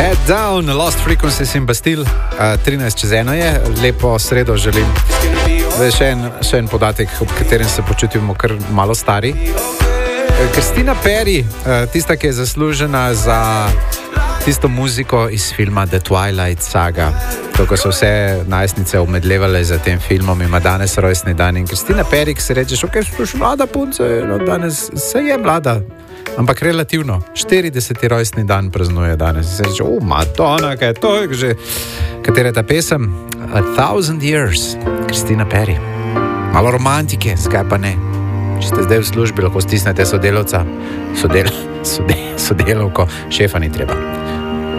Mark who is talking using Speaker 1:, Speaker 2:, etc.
Speaker 1: Head Down, Lost Frequencies in Bastille, 13:01 je, lepo sredo želim. Še en podatek, ob katerem se počutimo kar malo stari. Christina Perry, tista, ki je zaslužena za tisto muziko iz filma The Twilight Saga. To, ko so vse najstnice omedlevale za tem filmom, ima danes rojstni dan. In Christina Perry, ki se reče, ok, sluš mlada punca, no, danes se je mlada, ampak relativno. 40. rojstni dan praznuje danes. Se reče, Madonna, kaj je to, že, katera je ta pesem? 1000 Years, Christina Perry. Malo romantike, skaj pa ne. Če ste zdaj v službi, lahko stisnete sodelavca, sodelavko, šefa ni treba.